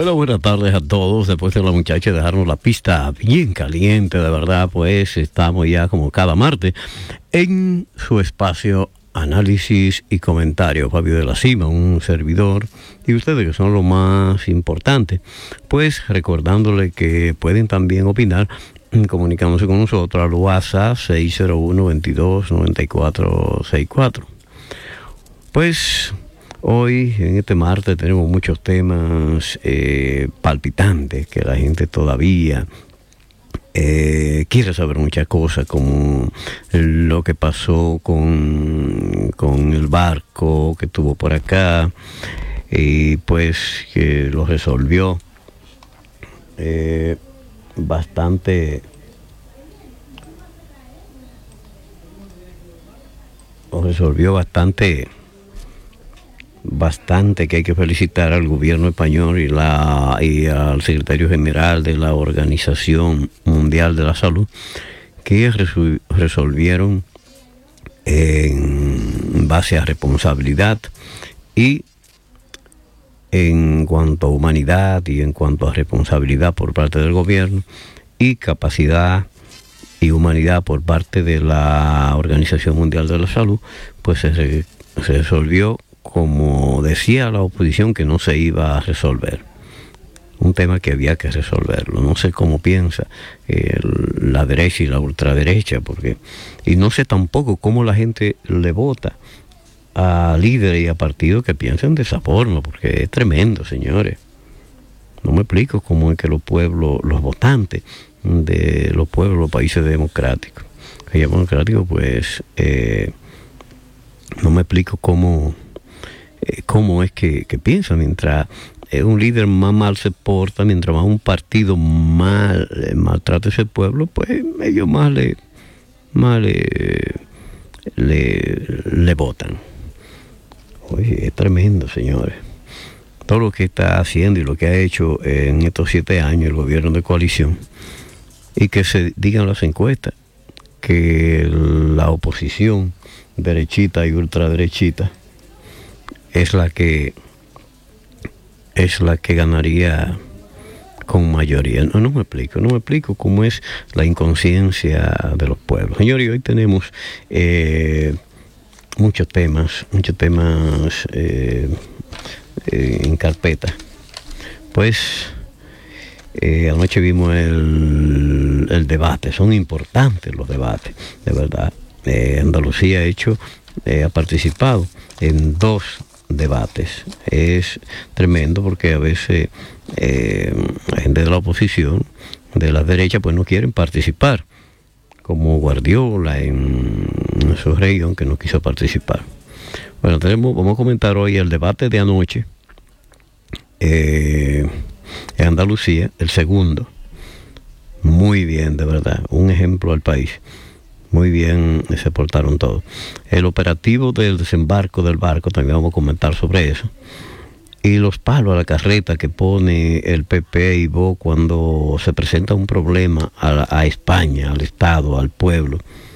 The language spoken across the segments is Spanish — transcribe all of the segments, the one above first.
Bueno, buenas tardes a todos. Después de la muchacha dejarnos la pista bien caliente, de verdad, pues estamos ya como cada martes en su espacio Análisis y Comentarios. Fabio de la Cima, un servidor, y ustedes que son lo más importante, pues recordándole que pueden también opinar comunicándose con nosotros al WhatsApp 601-2294-64. Pues hoy, en este martes, tenemos muchos temas palpitantes que la gente todavía quiere saber muchas cosas, como lo que pasó con el barco que estuvo por acá, y pues que lo resolvió bastante que hay que felicitar al gobierno español y al secretario general de la Organización Mundial de la Salud, que resolvieron en base a responsabilidad y en cuanto a humanidad y en cuanto a responsabilidad por parte del gobierno y capacidad y humanidad por parte de la Organización Mundial de la Salud, pues se resolvió como decía la oposición que no se iba a resolver. Un tema que había que resolverlo. No sé cómo piensa la derecha y la ultraderecha, y no sé tampoco cómo la gente le vota a líderes y a partidos que piensan de esa forma, porque es tremendo, señores. No me explico cómo es que los pueblos, los votantes de los pueblos, los países democráticos, pues no me explico cómo es que piensan. Mientras un líder más mal se porta, mientras más un partido maltrata a ese pueblo, pues ellos más le votan. Oye, es tremendo, señores. Todo lo que está haciendo y lo que ha hecho en estos 7 años el gobierno de coalición, y que se digan las encuestas que la oposición derechita y ultraderechita es la que ganaría con mayoría. No me explico cómo es la inconsciencia de los pueblos. Señores, hoy tenemos muchos temas en carpeta. Pues anoche vimos el debate. Son importantes los debates, de verdad. Andalucía ha participado en 2 debates. Es tremendo porque a veces la gente de la oposición, de la derecha, pues no quieren participar, como Guardiola en su región, que no quiso participar. Bueno, vamos a comentar hoy el debate de anoche en Andalucía, el segundo. Muy bien, de verdad, un ejemplo al país. Muy bien se portaron todos. El operativo del desembarco del barco, también vamos a comentar sobre eso. Y los palos a la carreta que pone el PP y Vox cuando se presenta un problema a España, al Estado, al pueblo.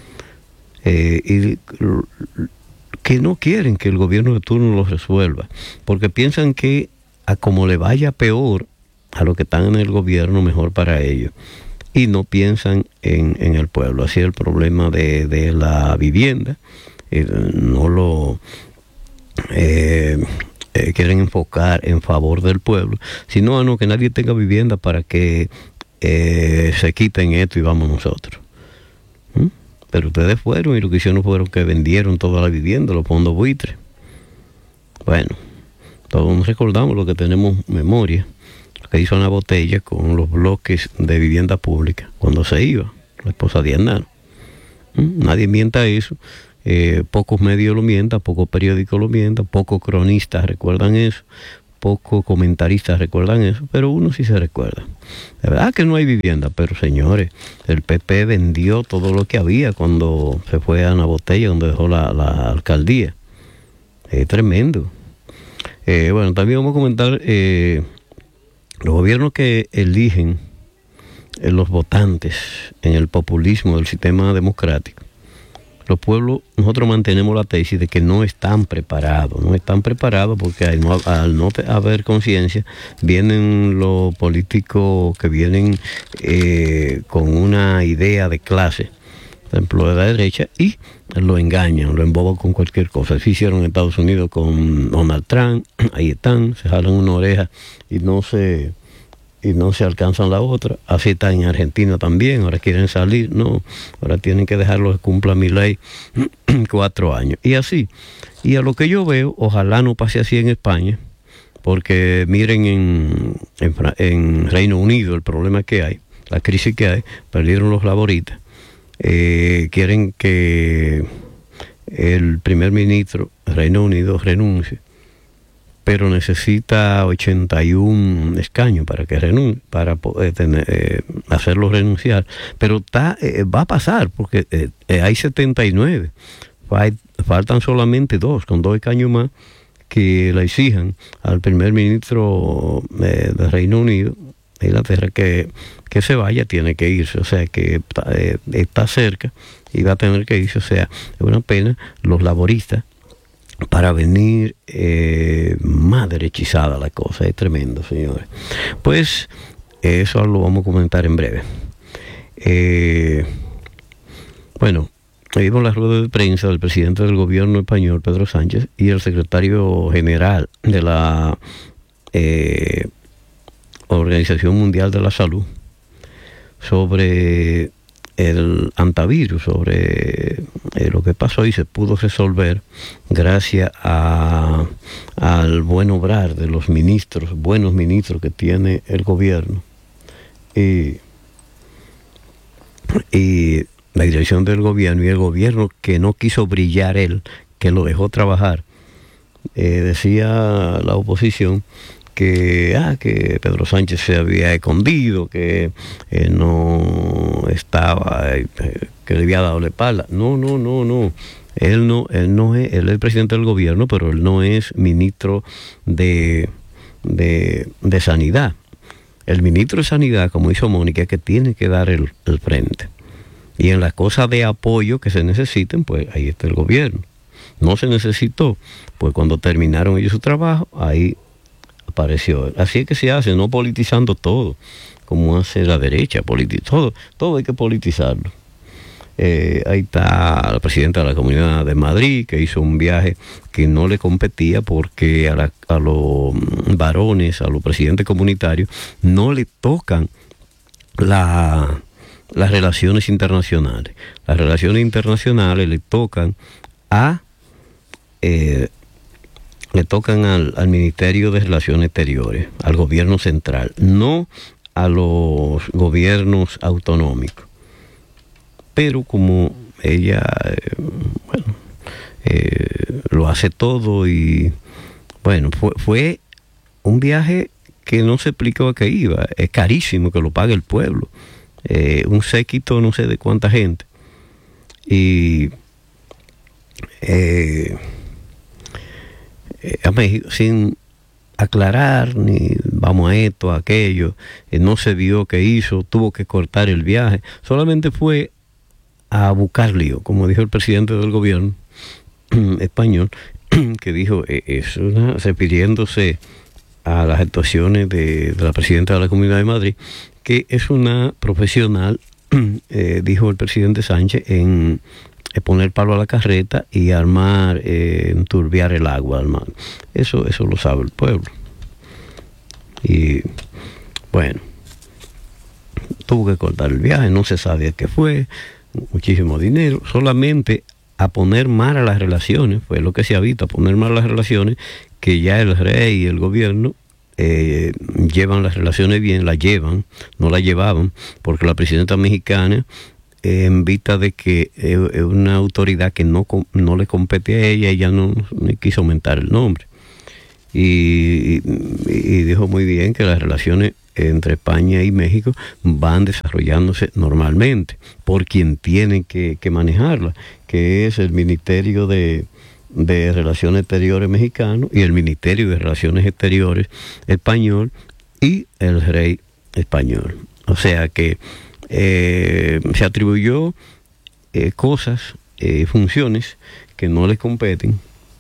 Y que no quieren que el gobierno de turno lo resuelva, porque piensan que a como le vaya peor a los que están en el gobierno, mejor para ellos. Y no piensan en el pueblo. Así es el problema de la vivienda. No lo quieren enfocar en favor del pueblo, sino no, que nadie tenga vivienda para que se quiten esto y vamos nosotros. Pero ustedes fueron, y lo que hicieron fueron que vendieron toda la vivienda, los fondos buitres. Bueno, todos nos recordamos lo que tenemos memoria, que hizo Ana Botella con los bloques de vivienda pública cuando se iba la esposa de Aznar. Nadie mienta eso. Pocos medios lo mientan, pocos periódicos lo mientan, pocos cronistas recuerdan eso, pocos comentaristas recuerdan eso, pero uno sí se recuerda. De verdad que no hay vivienda, pero señores, el PP vendió todo lo que había cuando se fue a Ana Botella, donde dejó la alcaldía. Es tremendo. Bueno, también vamos a comentar los gobiernos que eligen los votantes en el populismo del sistema democrático. los pueblos, nosotros mantenemos la tesis de que no están preparados porque al no haber conciencia, vienen los políticos que vienen con una idea de clase, por ejemplo, de la derecha, y lo engañan, lo emboban con cualquier cosa. Así hicieron en Estados Unidos con Donald Trump, ahí están, se jalan una oreja y no se alcanzan la otra. Así está en Argentina también, ahora quieren salir, no, ahora tienen que dejarlo que cumpla mi ley 4 años. Y así, y a lo que yo veo, ojalá no pase así en España, porque miren en Reino Unido el problema que hay, la crisis que hay, perdieron los laboristas. Quieren que el primer ministro del Reino Unido renuncie, pero necesita 81 escaños para que renuncie, para poder hacerlo renunciar. Pero va a pasar, porque hay 79. Faltan solamente 2, con 2 escaños más, que le exijan al primer ministro del Reino Unido, Inglaterra, que se vaya, tiene que irse. O sea, que está cerca y va a tener que irse. O sea, es una pena los laboristas, para venir más derechizada la cosa. Es tremendo, señores. Pues eso lo vamos a comentar en breve. Bueno, vimos la rueda de prensa del presidente del gobierno español, Pedro Sánchez, y el secretario general de la Organización Mundial de la Salud sobre el antivirus, sobre lo que pasó, y se pudo resolver gracias al buen obrar de los buenos ministros que tiene el gobierno y la dirección del gobierno, y el gobierno que no quiso brillar él, que lo dejó trabajar. Decía la oposición que Pedro Sánchez se había escondido, que no estaba, que le había dado la espalda. No. Él es el presidente del gobierno, pero él no es ministro de Sanidad. El ministro de Sanidad, como hizo Mónica, es que tiene que dar el frente. Y en las cosas de apoyo que se necesiten, pues ahí está el gobierno. No se necesitó, pues cuando terminaron ellos su trabajo, ahí apareció. Así es que se hace, no politizando todo, como hace la derecha. Todo hay que politizarlo. Ahí está la presidenta de la Comunidad de Madrid, que hizo un viaje que no le competía, porque a los varones, a los presidentes comunitarios, no le tocan las relaciones internacionales. Las relaciones internacionales le tocan al Ministerio de Relaciones Exteriores, al gobierno central, no a los gobiernos autonómicos. Pero como ella, lo hace todo, y bueno, fue un viaje que no se explicó a qué iba. Es carísimo, que lo pague el pueblo. Un séquito no sé de cuánta gente. Y a México, sin aclarar ni vamos a esto, a aquello, no se vio qué hizo, tuvo que cortar el viaje, solamente fue a buscar lío, como dijo el presidente del gobierno español, que dijo, refiriéndose a las actuaciones de la presidenta de la Comunidad de Madrid, que es una profesional, dijo el presidente Sánchez, en poner palo a la carreta y enturbiar el agua. Eso lo sabe el pueblo. Y bueno, tuvo que cortar el viaje, no se sabe a qué fue, muchísimo dinero, solamente a poner mal a las relaciones, fue lo que se habita, a poner mal a las relaciones, que ya el rey y el gobierno llevan las relaciones bien, no las llevaban, porque la presidenta mexicana, en vista de que es una autoridad que no le compete a ella no quiso aumentar el nombre. Y dijo muy bien que las relaciones entre España y México van desarrollándose normalmente por quien tiene que manejarla, que es el Ministerio de Relaciones Exteriores mexicano y el Ministerio de Relaciones Exteriores español y el rey español. O sea que se atribuyó cosas funciones que no les competen,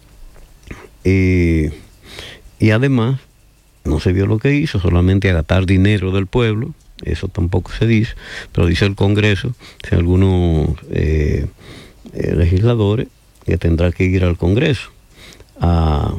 y además no se vio lo que hizo, solamente agatar dinero del pueblo. Eso tampoco se dice, pero dice el Congreso, si algunos legisladores, que tendrá que ir al Congreso a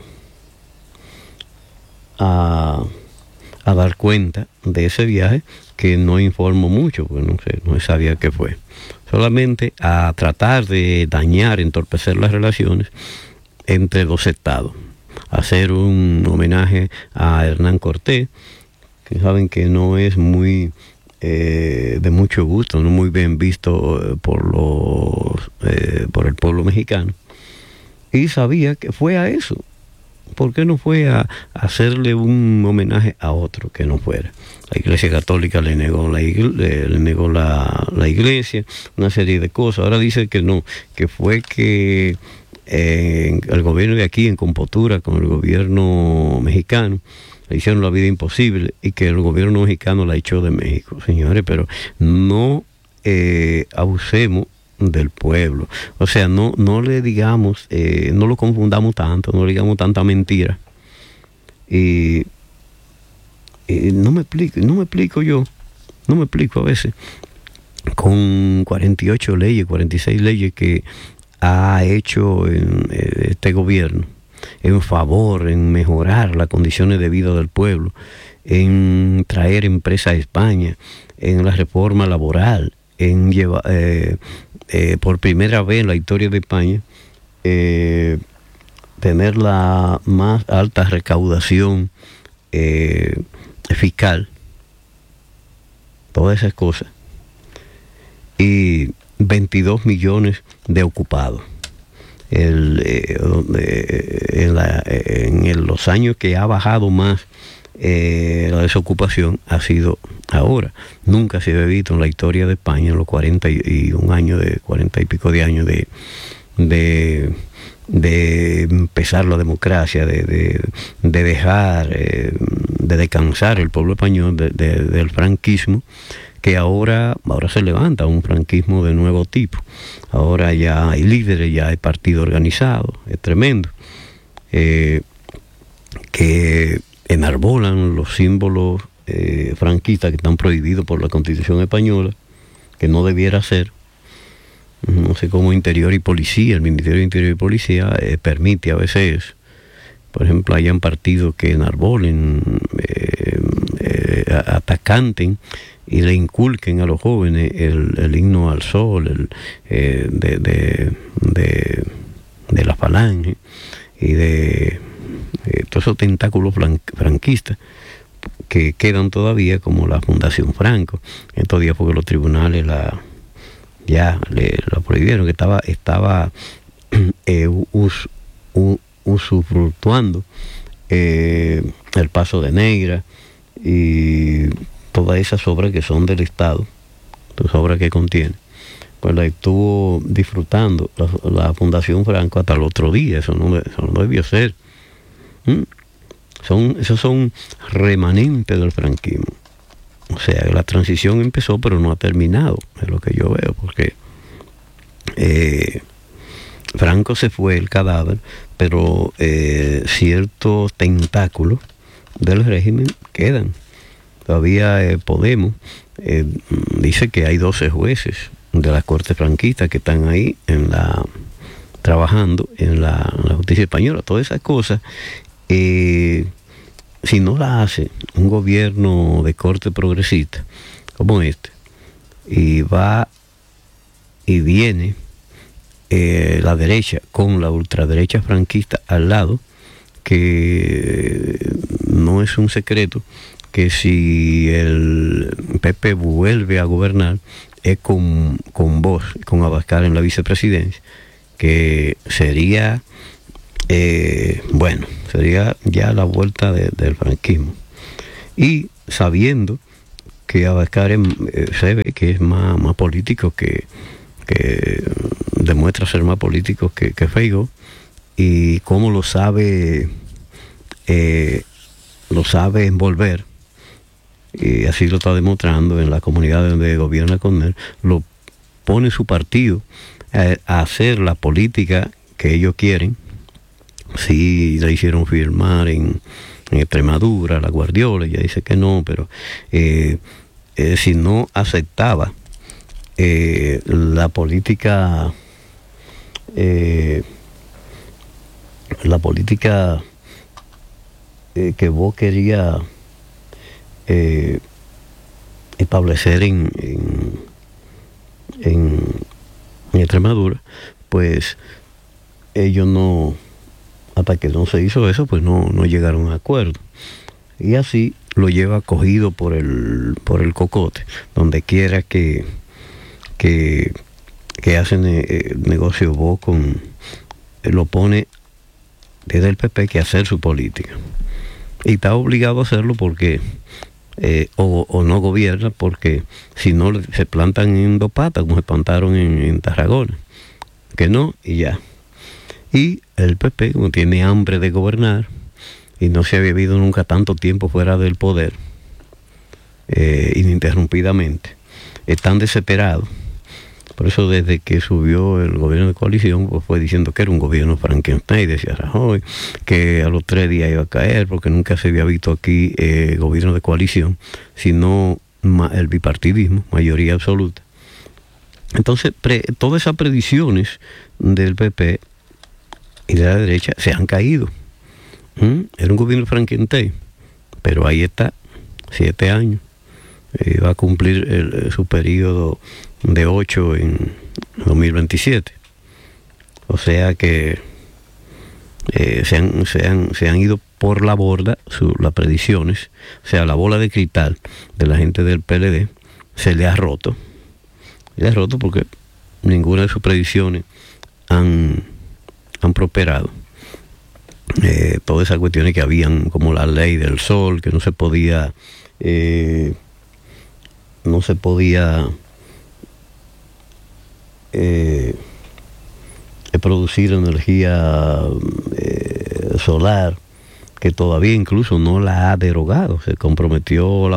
dar cuenta de ese viaje, que no informó mucho, pues no sabía qué fue. Solamente a tratar de dañar, entorpecer las relaciones entre dos estados. Hacer un homenaje a Hernán Cortés, que saben que no es muy de mucho gusto, no muy bien visto por el pueblo mexicano. Y sabía que fue a eso. ¿Por qué no fue a hacerle un homenaje a otro que no fuera? La Iglesia Católica le negó la iglesia, una serie de cosas. Ahora dice que no, que fue que el gobierno de aquí, en compostura con el gobierno mexicano, le hicieron la vida imposible y que el gobierno mexicano la echó de México. Señores, pero no abusemos del pueblo. O sea, no le digamos, no lo confundamos tanto, no le digamos tanta mentira. Y no me explico a veces, con 48 leyes, 46 leyes que ha hecho este gobierno en favor, en mejorar las condiciones de vida del pueblo, en traer empresas a España, en la reforma laboral, en llevar por primera vez en la historia de España tener la más alta recaudación fiscal, todas esas cosas, y 22 millones de ocupados. En los años que ha bajado más la desocupación ha sido ahora. Nunca se había visto en la historia de España, en los 40 y pico de años de empezar la democracia, de dejar, de descansar el pueblo español del franquismo, que ahora se levanta un franquismo de nuevo tipo. Ahora ya hay líderes, ya hay partido organizado, es tremendo, que enarbolan los símbolos franquistas que están prohibidos por la Constitución española, que no debiera ser. No sé cómo Interior y Policía, el Ministerio de Interior y Policía permite a veces, por ejemplo, hayan partidos que enarbolen, atacanten y le inculquen a los jóvenes el himno al sol, de la falange y de todos esos tentáculos franquistas que quedan todavía, como la Fundación Franco. Estos días porque los tribunales la prohibieron, que estaba usufructuando el Paso de Negra y todas esas obras que son del Estado, las obras que contiene, pues la estuvo disfrutando la Fundación Franco hasta el otro día. Eso no debió ser. Esos son remanentes del franquismo. O sea, la transición empezó pero no ha terminado, es lo que yo veo, porque Franco se fue, el cadáver, pero ciertos tentáculos del régimen quedan. Todavía Podemos dice que hay 12 jueces de la corte franquista que están ahí trabajando en la justicia española. Todas esas cosas, si no la hace un gobierno de corte progresista como este, y va y viene la derecha con la ultraderecha franquista al lado, que no es un secreto que si el PP vuelve a gobernar es con Bosch, con Abascal en la vicepresidencia, que sería sería ya la vuelta del franquismo. Y sabiendo que Abascal se ve que es más político, que demuestra ser más político que Feijóo, y cómo lo sabe envolver, y así lo está demostrando en la comunidad donde gobierna con él, lo pone su partido a hacer la política que ellos quieren. Sí, le hicieron firmar en Extremadura, la Guardiola, ella dice que no, pero si no aceptaba la política que vos querías establecer en Extremadura, pues ellos no, hasta que no se hizo eso, pues no llegaron a acuerdo. Y así lo lleva cogido por el cocote, donde quiera que hacen negocio vos lo pone desde el PP que hacer su política. Y está obligado a hacerlo porque o no gobierna, porque si no se plantan en dos patas, como se plantaron en Tarragona, que no, y ya. Y el PP, como tiene hambre de gobernar y no se había vivido nunca tanto tiempo fuera del poder, ininterrumpidamente, están desesperados. Por eso desde que subió el gobierno de coalición, pues fue diciendo que era un gobierno Frankenstein, decía Rajoy, que a los 3 días iba a caer, porque nunca se había visto aquí gobierno de coalición, sino el bipartidismo, mayoría absoluta. Entonces, todas esas predicciones del PP y de la derecha se han caído. Era un gobierno Frankenstein, pero ahí está, 7 años. Va a cumplir su periodo de 8 en 2027. O sea que se han ido por la borda las predicciones. O sea, la bola de cristal de la gente del PLD se le ha roto. Le ha roto porque ninguna de sus predicciones han prosperado. Todas esas cuestiones que habían, como la ley del sol, que no se podía producir energía solar, que todavía incluso no la ha derogado. Se comprometió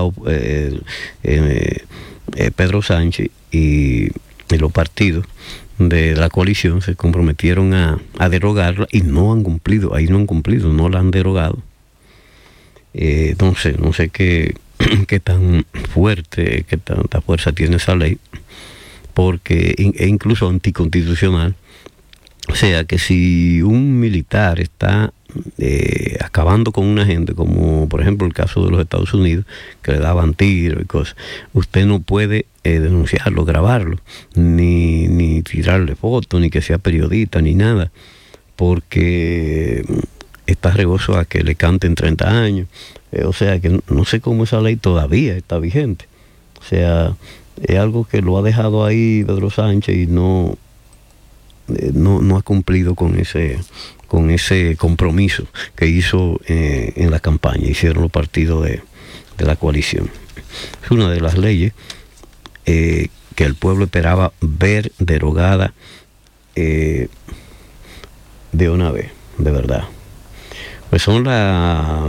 Pedro Sánchez y los partidos de la coalición se comprometieron a derogarla y no han cumplido, no la han derogado. Entonces, no sé qué tan fuerte, qué tanta fuerza tiene esa ley, porque es incluso anticonstitucional. O sea que si un militar está acabando con una gente, como por ejemplo el caso de los Estados Unidos, que le daban tiros y cosas, usted no puede denunciarlo, grabarlo, ni tirarle fotos, ni que sea periodista, ni nada, porque está regoso a que le canten 30 años. O sea que no sé cómo esa ley todavía está vigente. O sea, es algo que lo ha dejado ahí Pedro Sánchez y no ha cumplido con ese compromiso que hizo en la campaña. Hicieron los partidos de la coalición. Es una de las leyes que el pueblo esperaba ver derogada de una vez, de verdad. Pues son las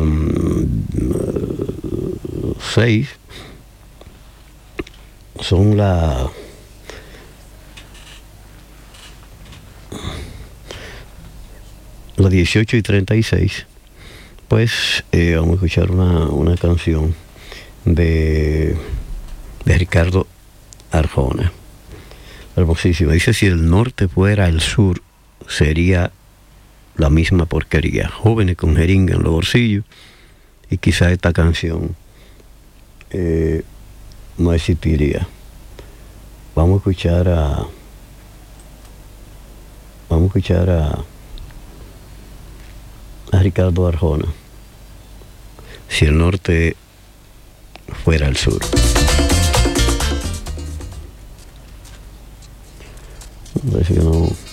6, son las 18:36. Pues vamos a escuchar una canción de Ricardo Arjona, hermosísima. Dice: si el norte fuera el sur, sería la misma porquería. Jóvenes con jeringa en los bolsillos, y quizá esta canción no existiría. Vamos a escuchar a Ricardo Arjona. Si el norte fuera el sur. Parece que no.